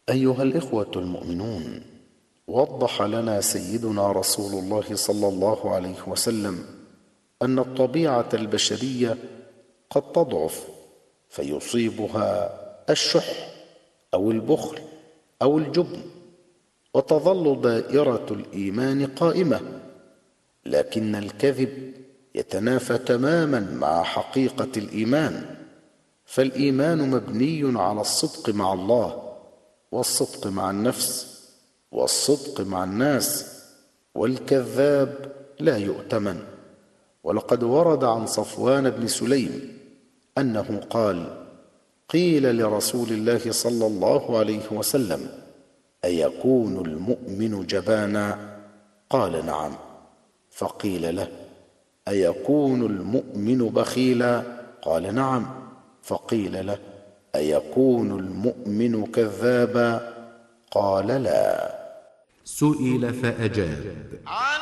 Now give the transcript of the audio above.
أيها الإخوة المؤمنون، وضح لنا سيدنا رسول الله صلى الله عليه وسلم أن الطبيعة البشرية قد تضعف فيصيبها الشح أو البخل أو الجبن، وتظل دائرة الإيمان قائمة، لكن الكذب يتنافى تماما مع حقيقة الإيمان. فالإيمان مبني على الصدق مع الله، والصدق مع النفس، والصدق مع الناس، والكذاب لا يؤتمن. ولقد ورد عن صفوان بن سليم أنه قال: قيل لرسول الله صلى الله عليه وسلم: أيكون المؤمن جبانا؟ قال: نعم. فقيل له: أيكون المؤمن بخيلا؟ قال: نعم. فقيل له: أيكون المؤمن كذابا؟ قال: لا. سئل فأجاب: